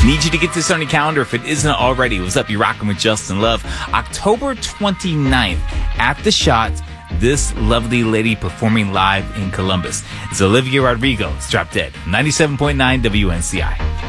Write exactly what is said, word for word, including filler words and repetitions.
Need you to get this on your calendar if it isn't already. What's up? You're rocking with Justin Love. October twenty-ninth at the Shot. This lovely lady performing live in Columbus. It's Olivia Rodrigo. It's Drop Dead. ninety-seven point nine W N C I.